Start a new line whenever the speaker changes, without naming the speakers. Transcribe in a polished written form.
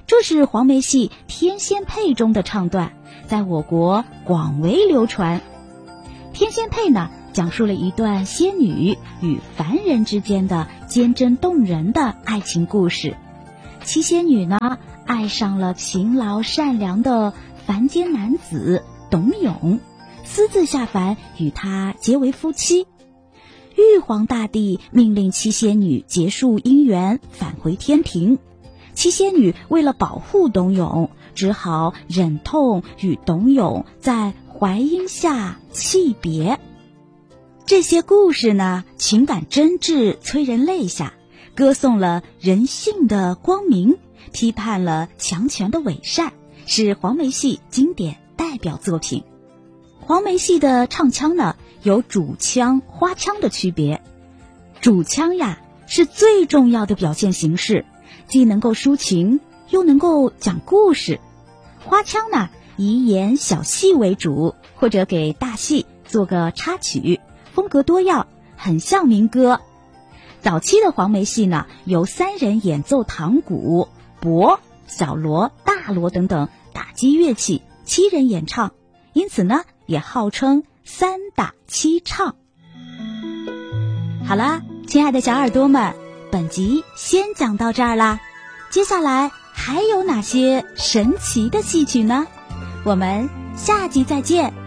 这是黄梅戏《天仙配》中的唱段，在我国广为流传。天仙配呢，讲述了一段仙女与凡人之间的坚贞动人的爱情故事。七仙女呢，爱上了勤劳善良的凡间男子董永，私自下凡与他结为夫妻。玉皇大帝命令七仙女结束姻缘，返回天庭。七仙女为了保护董永，只好忍痛与董永在槐荫下泣别。这些故事呢，情感真挚，催人泪下，歌颂了人性的光明，批判了强权的伪善，是黄梅戏经典代表作品。黄梅戏的唱腔呢，有主腔、花腔的区别。主腔呀，是最重要的表现形式，既能够抒情，又能够讲故事。花腔呢，以演小戏为主，或者给大戏做个插曲，风格多样，很像民歌。早期的黄梅戏呢，由3人演奏堂鼓、钹、小锣、大锣等等打击乐器，7人演唱，因此呢，也号称3打7唱。好了，亲爱的小耳朵们，本集先讲到这儿啦。接下来还有哪些神奇的戏曲呢？我们下集再见。